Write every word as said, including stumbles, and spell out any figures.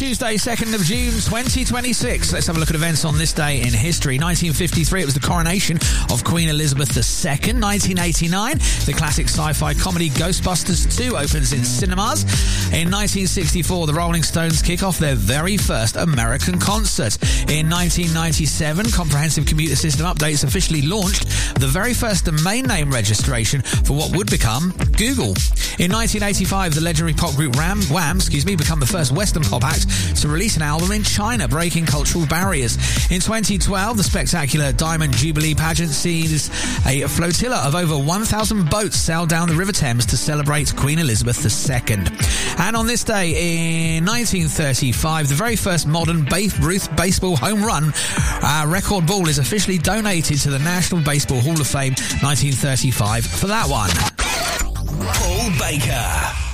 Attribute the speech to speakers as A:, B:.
A: Tuesday, second of June, twenty twenty-six. Let's have a look at events on this day in history. nineteen fifty-three, it was the coronation of Queen Elizabeth the Second. nineteen eighty-nine, the classic sci-fi comedy Ghostbusters two opens in cinemas. In nineteen sixty-four, the Rolling Stones kick off their very first American concert. In nineteen ninety-seven, Comprehensive Computer System Updates officially launched the very first domain name registration for what would become Google. In nineteen eighty-five, the legendary pop group Ram, Wham, excuse me, become the first Western pop act to release an album in China, breaking cultural barriers. In twenty twelve, the spectacular Diamond Jubilee pageant sees a flotilla of over one thousand boats sail down the River Thames to celebrate Queen Elizabeth the Second. And on this day in nineteen thirty-five, the very first modern Babe Ruth baseball home run uh, record ball is officially donated to the National Baseball Hall of Fame nineteen thirty-five for that one.
B: Paul Baker.